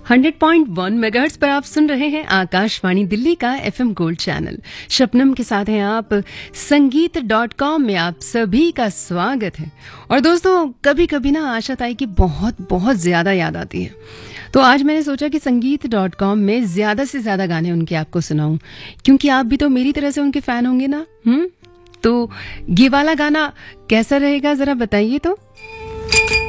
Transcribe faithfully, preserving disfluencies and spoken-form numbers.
Hundred point one megahertz पर आप सुन रहे हैं आकाशवाणी दिल्ली का एफएम गोल्ड चैनल। शबनम के साथ हैं आप। संगीत डॉट कॉम में आप सभी का स्वागत है। और दोस्तों, कभी कभी ना आशा ताई की बहुत बहुत ज़्यादा याद आती है, तो आज मैंने सोचा कि संगीत डॉट कॉम में ज़्यादा से ज़्यादा गाने उनके आपको सुनाऊं, क्योंकि आप भी तो मेरी तरह से उनके फ़ैन होंगे ना। हम्म तो ये वाला गाना कैसा रहेगा, ज़रा बताइए तो।